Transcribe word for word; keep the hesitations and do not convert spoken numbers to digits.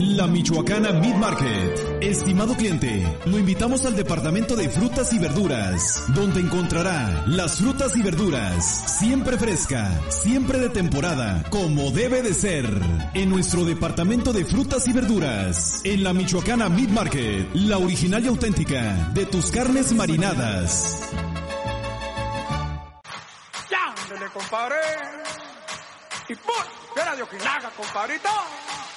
La Michoacana Meat Market. Estimado cliente, lo invitamos al departamento de frutas y verduras, donde encontrará las frutas y verduras siempre fresca, siempre de temporada, como debe de ser. En nuestro departamento de frutas y verduras, en la Michoacana Meat Market, la original y auténtica de tus carnes marinadas. ¡Ya, ándale, compadre! ¡Y pum! ¡Era de Ojinaga, compadrito!